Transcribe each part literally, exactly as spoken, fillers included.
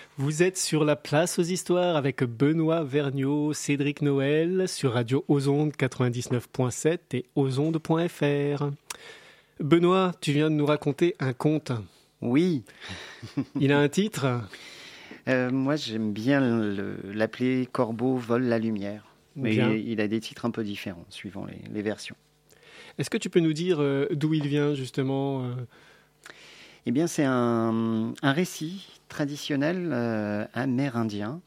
Vous êtes sur la place aux histoires avec Benoît Vergniaud, Cédric Noël sur Radio Ozonde quatre-vingt-dix-neuf point sept et ozonde point f r. Benoît, tu viens de nous raconter un conte. Oui. Il a un titre ? euh, Moi, j'aime bien le, l'appeler « Corbeau vole la lumière ». Mais il, il a des titres un peu différents suivant les, les versions. Est-ce que tu peux nous dire euh, d'où il vient justement euh... Eh bien, c'est un, un récit traditionnel euh, amérindien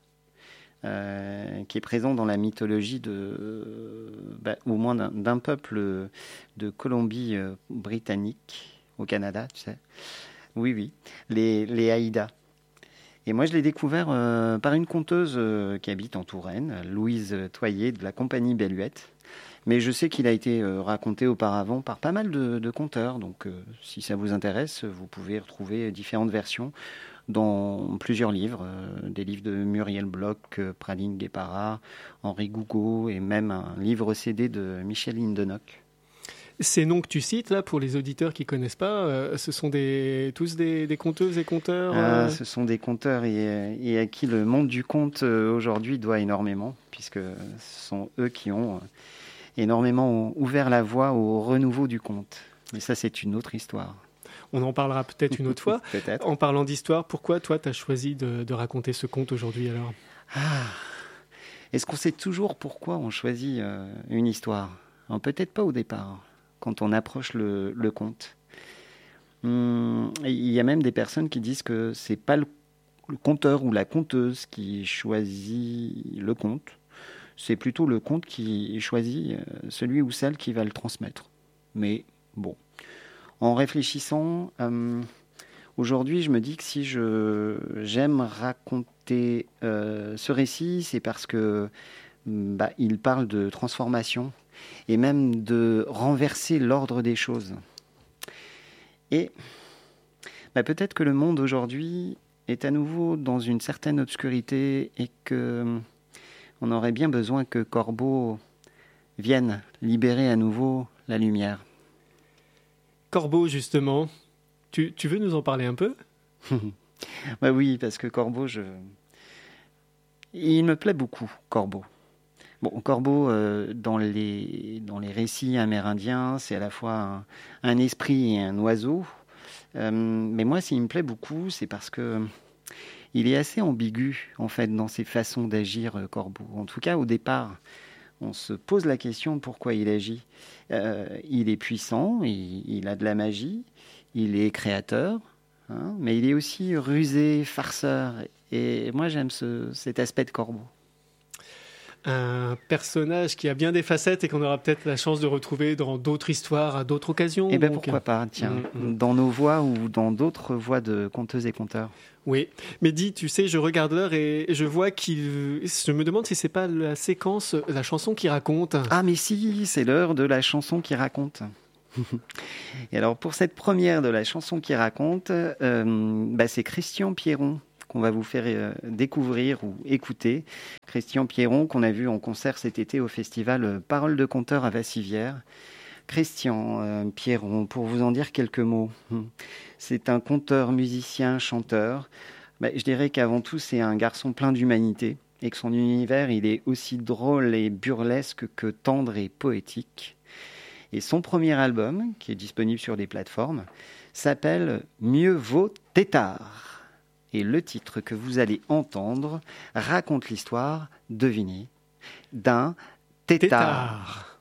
euh, qui est présent dans la mythologie de, euh, bah, au moins d'un, d'un peuple de Colombie-Britannique euh, au Canada, tu sais. Oui, oui, les, les Haïdas. Et moi, je l'ai découvert euh, par une conteuse euh, qui habite en Touraine, Louise Toyer de la compagnie Belluette. Mais je sais qu'il a été euh, raconté auparavant par pas mal de, de conteurs. Donc, euh, si ça vous intéresse, vous pouvez retrouver différentes versions dans plusieurs livres. Euh, des livres de Muriel Bloch, euh, Praline Guépara, Henri Gougaud et même un livre C D de Michel Hindenock. Ces noms que tu cites, là, pour les auditeurs qui ne connaissent pas, euh, ce sont des, tous des, des conteuses et conteurs euh... ah, Ce sont des conteurs et, et à qui le monde du conte euh, aujourd'hui doit énormément, puisque ce sont eux qui ont... Euh, énormément ouvert la voie au renouveau du conte. Mais ça, c'est une autre histoire. On en parlera peut-être une autre fois. Peut-être. En parlant d'histoire, pourquoi toi, tu as choisi de, de raconter ce conte aujourd'hui alors ? Ah, est-ce qu'on sait toujours pourquoi on choisit euh, une histoire ? Alors, peut-être pas au départ, quand on approche le, le conte. Hum, il y a même des personnes qui disent que c'est pas le, le conteur ou la conteuse qui choisit le conte. C'est plutôt le conte qui choisit celui ou celle qui va le transmettre. Mais bon, en réfléchissant, euh, aujourd'hui, je me dis que si je, j'aime raconter euh, ce récit, c'est parce que bah, il parle de transformation et même de renverser l'ordre des choses. Et bah, peut-être que le monde aujourd'hui est à nouveau dans une certaine obscurité et que on aurait bien besoin que Corbeau vienne libérer à nouveau la lumière. Corbeau, justement, tu, tu veux nous en parler un peu ? Bah oui, parce que Corbeau, je... il me plaît beaucoup, Corbeau. Bon, Corbeau, euh, dans, les, dans les récits amérindiens, c'est à la fois un, un esprit et un oiseau. Euh, mais moi, s'il me plaît beaucoup, c'est parce que il est assez ambigu, en fait, dans ses façons d'agir, euh, Corbeau. En tout cas, au départ, on se pose la question de pourquoi il agit. Euh, il est puissant, il, il a de la magie, il est créateur, hein, mais il est aussi rusé, farceur. Et moi, j'aime ce, cet aspect de Corbeau. Un personnage qui a bien des facettes et qu'on aura peut-être la chance de retrouver dans d'autres histoires, à d'autres occasions. Eh bien, donc... pourquoi pas, tiens, mmh. dans nos voix ou dans d'autres voix de conteuses et conteurs. Oui, mais dis, tu sais, je regarde l'heure et je vois qu'il... Je me demande si c'est pas la séquence, la chanson qui raconte. Ah, mais si, c'est l'heure de la chanson qui raconte. Et alors, pour cette première de la chanson qui raconte, euh, bah, c'est Christian Pierron qu'on va vous faire euh, découvrir ou écouter. Christian Pierron, qu'on a vu en concert cet été au festival Paroles de Conteur à Vassivière. Christian euh, Pierron, pour vous en dire quelques mots, c'est un conteur, musicien, chanteur. Bah, je dirais qu'avant tout, c'est un garçon plein d'humanité et que son univers, il est aussi drôle et burlesque que tendre et poétique. Et son premier album, qui est disponible sur des plateformes, s'appelle « Mieux vaut tétard ». Et le titre que vous allez entendre raconte l'histoire, devinez, d'un tétard. tétard.